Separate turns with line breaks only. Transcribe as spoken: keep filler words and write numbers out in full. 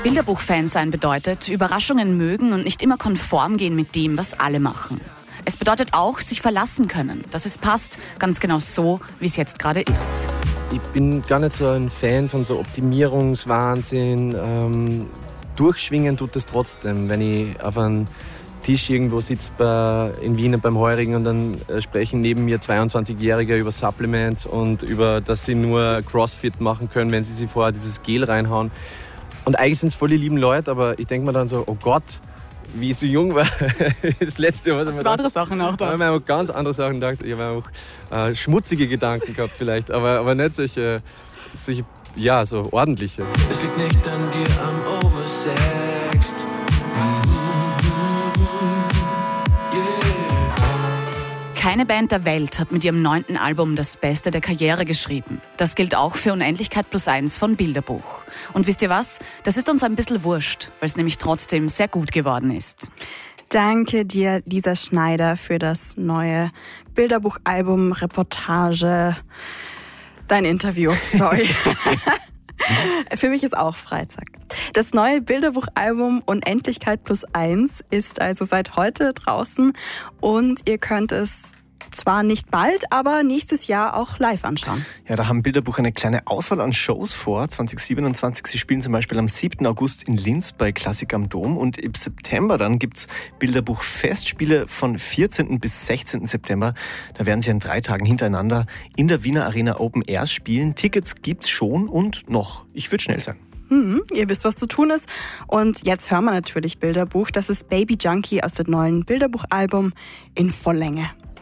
Bilderbuch-Fan sein bedeutet, Überraschungen mögen und nicht immer konform gehen mit dem, was alle machen. Es bedeutet auch, sich verlassen können, dass es passt, ganz genau so, wie es jetzt gerade ist.
Ich bin gar nicht so ein Fan von so Optimierungswahnsinn. Ähm, durchschwingen tut es trotzdem, wenn ich auf einem Tisch irgendwo sitze bei, in Wien beim Heurigen und dann äh, sprechen neben mir zweiundzwanzigjährige über Supplements und über, dass sie nur Crossfit machen können, wenn sie sich vorher dieses Gel reinhauen. Und eigentlich sind es voll die lieben Leute, aber ich denke mir dann so, oh Gott, wie ich so jung war, das letzte Jahr.
Hast du andere Sachen auch da?
Ich habe mir auch ganz andere Sachen gedacht. Ich habe auch äh, schmutzige Gedanken gehabt vielleicht, aber, aber nicht solche, solche, ja, so ordentliche.
Es liegt nicht an dir am Oversext.
Keine Band der Welt hat mit ihrem neunten Album das Beste der Karriere geschrieben. Das gilt auch für Unendlichkeit plus eins von Bilderbuch. Und wisst ihr was? Das ist uns ein bisschen wurscht, weil es nämlich trotzdem sehr gut geworden ist.
Danke dir, Lisa Schneider, für das neue Bilderbuchalbum, Reportage, dein Interview, sorry. Für mich ist auch Freitag. Das neue Bilderbuchalbum Unendlichkeit plus eins ist also seit heute draußen und ihr könnt es zwar nicht bald, aber nächstes Jahr auch live anschauen.
Ja, da haben Bilderbuch eine kleine Auswahl an Shows vor. zwanzig siebenundzwanzig. Sie spielen zum Beispiel am siebten August in Linz bei Klassik am Dom und im September dann gibt's Bilderbuch Festspiele von vierzehnten bis sechzehnten September. Da werden sie an drei Tagen hintereinander in der Wiener Arena Open Airs spielen. Tickets gibt's schon und noch. Ich würde schnell sein.
Hm, ihr wisst, was zu tun ist. Und jetzt hören wir natürlich Bilderbuch. Das ist Baby Junkie aus dem neuen Bilderbuchalbum in Volllänge.